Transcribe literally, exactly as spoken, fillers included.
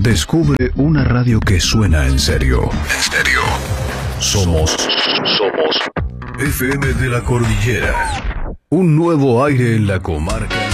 Descubre una radio que suena en serio. En serio. Somos, somos F M de la Cordillera. Un nuevo aire en la comarca.